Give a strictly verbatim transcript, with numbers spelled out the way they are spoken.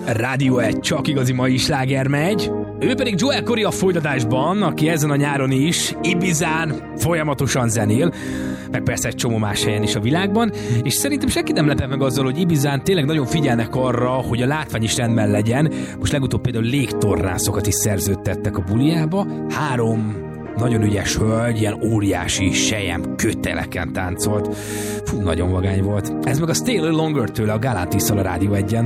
Rádió egy, csak igazi mai sláger megy. Ő pedig Joel Corry a folytatásban, aki ezen a nyáron is Ibizán folyamatosan zenél, meg persze egy csomó más helyen is a világban, és szerintem senki nem lepett meg azzal, hogy Ibizán tényleg nagyon figyelnek arra, hogy a látvány is rendben legyen. Most legutóbb például légtornászokat is szerződtettek a buliába. Három nagyon ügyes hölgy, ilyen óriási sejem köteleken táncolt. Fú, nagyon vagány volt. Ez meg a Stay a Little Longer tőle a Galantisszal a Rádió egyen.